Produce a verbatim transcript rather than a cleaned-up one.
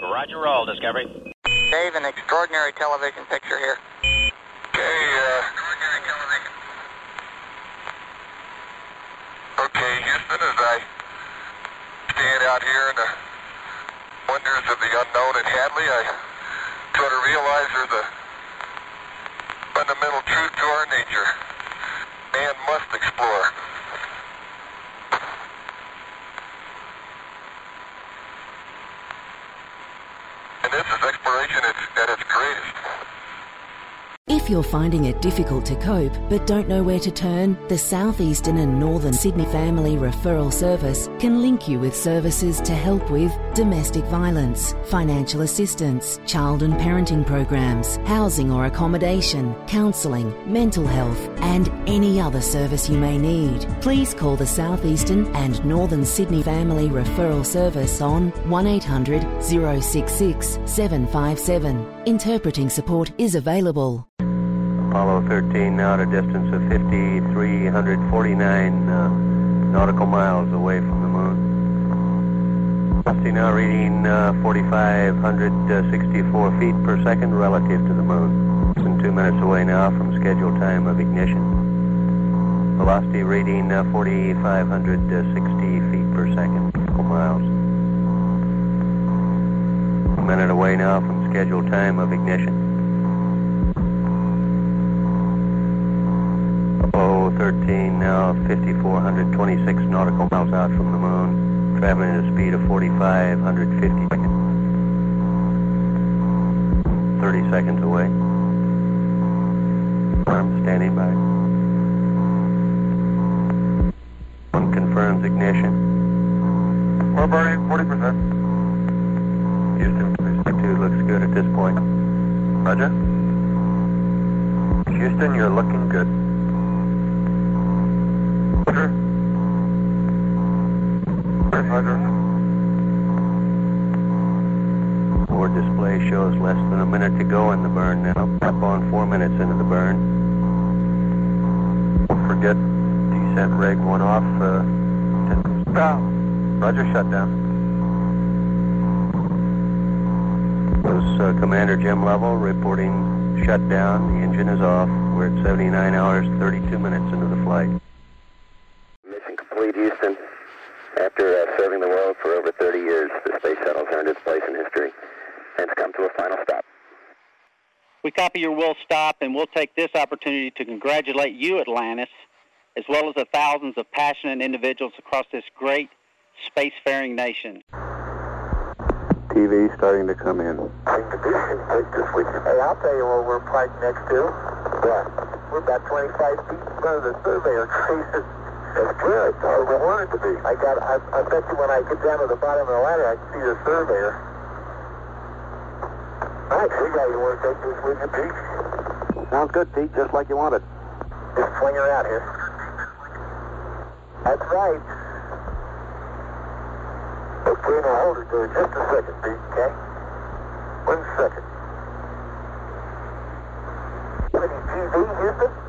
Roger, roll, Discovery. Dave, an extraordinary television picture here. Okay, uh... Extraordinary television. Okay, Houston, as I stand out here in the wonders of the unknown in Hadley, I try to realize there's a fundamental truth to our nature. Man must explore. And this is exploration at, at its greatest. If you're finding it difficult to cope but don't know where to turn, the Southeastern and Northern Sydney Family Referral Service can link you with services to help with domestic violence, financial assistance, child and parenting programs, housing or accommodation, counselling, mental health and any other service you may need. Please call the Southeastern and Northern Sydney Family Referral Service on one eight hundred, oh six six, seven five seven. Interpreting support is available. Apollo thirteen now at a distance of five thousand three hundred forty-nine uh, nautical miles away from the moon. See now reading uh, four thousand five hundred sixty-four feet per second relative to the moon. Less than two minutes away now from scheduled time of ignition. Velocity reading uh, four thousand five hundred sixty feet per second, nautical miles. A minute away now from scheduled time of ignition. Apollo thirteen now five thousand four hundred twenty-six nautical miles out from the moon, traveling at a speed of four thousand five hundred fifty seconds. thirty seconds away. Arm standing by. One confirms ignition. We're burning forty percent. Houston, two looks good at this point. Roger. Houston, you're looking good. Roger. Roger. Board display shows less than a minute to go in the burn now. Up on four minutes into the burn. Don't forget, descent reg one off. Uh, Stop. Roger, shutdown. Was uh, Commander Jim Lovell reporting shutdown. The engine is off. We're at seventy-nine hours, thirty-two minutes into the flight. Mission complete, Houston. After uh, serving the world for over thirty years, the space shuttle's earned its place in history and it's come to a final stop. We copy your will stop, and we'll take this opportunity to congratulate you, Atlantis, as well as the thousands of passionate individuals across this great spacefaring nation. T V starting to come in. Hey, I'll tell you where we're parked next to. Yeah. We're about twenty-five feet in front of the surveyor traces. That's good. That's where we want it to be. I got. I, I bet you when I get down to the bottom of the ladder, I can see the surveyor. All right, so you guys want to take this with you, Pete? Sounds good, Pete, just like you wanted. Just swing her out here. That's right. Okay, now hold it there just a second, Pete, okay? One second. Any T V, Houston?